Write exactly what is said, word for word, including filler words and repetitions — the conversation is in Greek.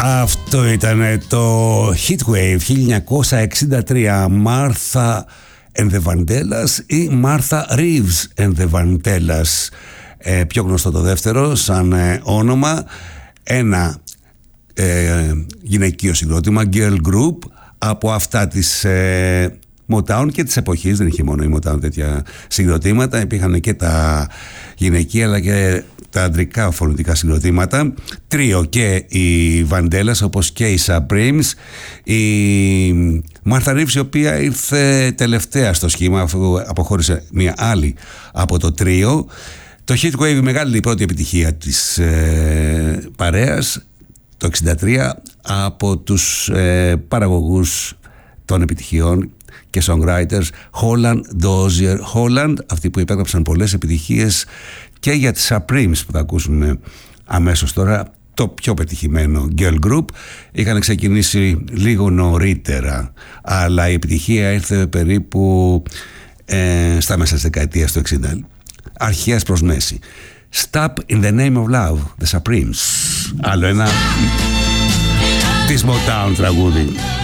Αυτό ήταν το Heatwave χίλια εννιακόσια εξήντα τρία, Martha and the Vandellas ή Martha Reeves and the Vandellas, ε, πιο γνωστό το δεύτερο σαν ε, όνομα. Ένα ε, γυναικείο συγκρότημα, girl group, από αυτά της ε, Motown και της εποχής. Δεν είχε μόνο η Motown τέτοια συγκροτήματα, υπήρχαν και τα γυναικεία αλλά και τα αντρικά φωνητικά συγκροτήματα. Τρίο και οι Vandellas, όπως και οι Supremes. Η Martha Reeves, η οποία ήρθε τελευταία στο σχήμα αφού αποχώρησε μια άλλη από το τρίο. Το Heatwave, η μεγάλη πρώτη επιτυχία της ε, παρέας το εξήντα τρία από τους ε, παραγωγούς των επιτυχιών και songwriters Holland Dozier Holland, αυτοί που υπέγραψαν πολλές επιτυχίες και για τις Supremes που θα ακούσουμε αμέσως τώρα, το πιο πετυχημένο girl group. Είχαν ξεκινήσει λίγο νωρίτερα, αλλά η επιτυχία ήρθε περίπου ε, στα μέσα της δεκαετίας του εξήντα, αρχές προς μέση. Stop in the name of love, the Supremes. Άλλο ένα της Motown τραγούδι.